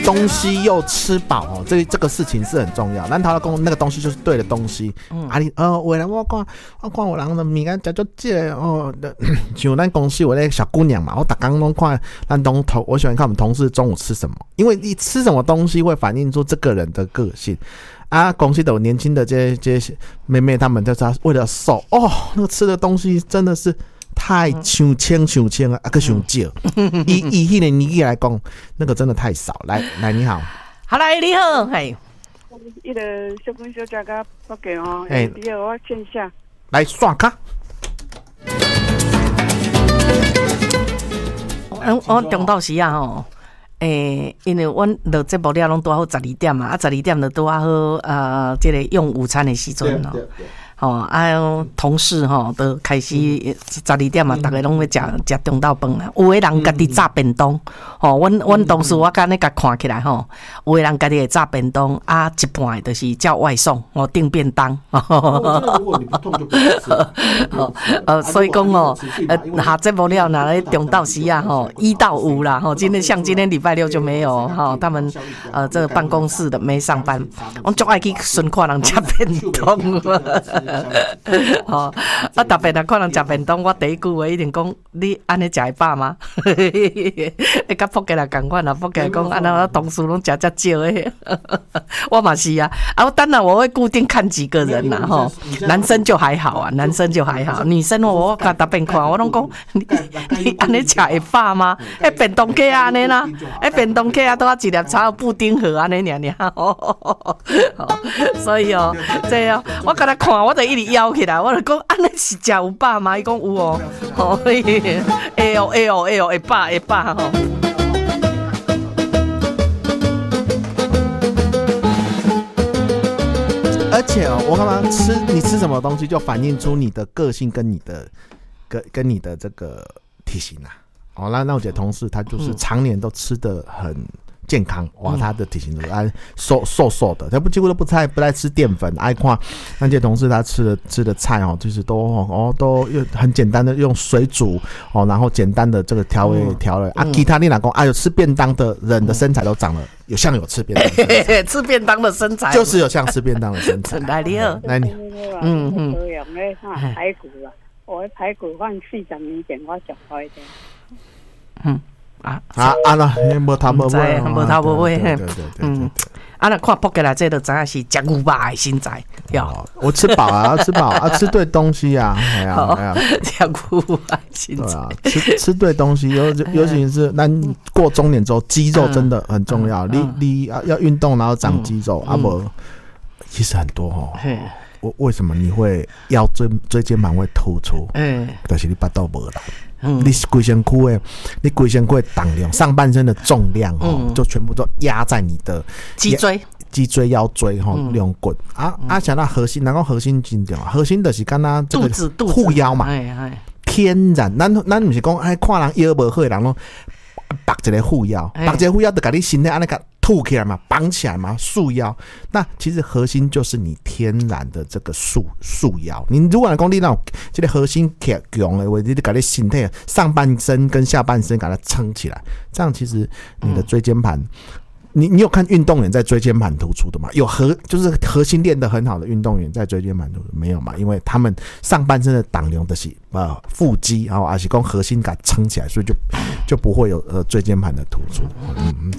东西又吃饱哦，这个事情是很重要。咱头讲那个东西就是对的东西。你为了我看有人的物件食足这哦，像咱公司我那小姑娘嘛，我每天都看我喜欢看我们同事中午吃什么，因为你吃什么东西会反映出这个人的个性。公司的年轻的这些妹妹，她们就是为了瘦哦，那个吃的东西真的是太伤清啊，还伤少。以迄个年纪来讲，那个真的太少。来，你好， 好来你好，嘿， 一个小姑小姐甲报给哦，你好，我线下来刷卡。 我中昼时啊吼。因为阮落节目了拢拄好12点嘛，12点就拄好这个用午餐的时阵咯。同事都开始12点嘛，大家拢要食中昼饭啦。有的人家己炸便当，阮同事我刚才甲看起来有的人家己会炸便当，一半的就是叫外送，订便当。 如果你不痛就不吃。 所以讲下节目了，那咧中昼时啊，1到5啦，今天像今天礼拜6就没有他们这个办公室的没上班，我最爱去顺看人吃便当。特别若看人食便当，我第一句话一定讲：你安尼食会饱吗？你甲福建人同款啦，福建讲安那同事拢食遮少诶，我嘛是啊。当然我会固定看几个人啦，男生就还好啊，男生就还好，女生我甲特别看，我拢讲你安尼食会饱吗？便当客安尼啦，便当客都一粒炒布丁盒安尼尔，所以这我甲他看，我就一直摇起来，我就讲安尼是食有饱吗？伊讲有哦，会饱吼。 而且我干嘛你吃什么东西，就反映出你的个性跟你的这个体型啊。那我姐同事她就是常年都吃得很健康，他的体型都瘦的，他几乎都不太吃淀粉。爱看那些同事他吃的菜就是都很简单的用水煮然后简单的这个调味其他你哪讲有吃便当的人的身材都长得有像有吃便当的身材吃便当的身材就是有像吃便当的身材。 来你排骨啊，我的排骨放40年前我上开的。 那无头无尾，对。 那看扑起来，这就知影是食牛肉的身材。 我吃饱啊，吃对东西啊， 吃牛肉的身材。 吃对东西，尤其是咱过中年之后，肌肉真的很重要。你要运动，然后长肌肉，不，其实很多为什么你会腰椎间盘会突出？就是你巴肚无力。你规身躯的重量，上半身的重量就全部都压在你的脊椎、腰椎两骨像那核心，哪个核心真重要？核心就是敢若这个护腰嘛，天然。咱不是讲看人腰无好的人拢绑一个护腰，绑一个护腰就把你身体安尼个凸起来嘛，绑起来嘛，束腰。那其实核心就是你天然的这个束腰。你如果来讲你那种这个核心强的话，你就把你身体上半身跟下半身给它撑起来，这样其实你的椎间盘。你有看运动员在椎间盘突出的吗？就是核心练得很好的运动员在椎间盘突出没有嘛？因为他们上半身的挡量的是腹肌，还是讲核心给它撑起来，所以就不会有椎间盘的突出。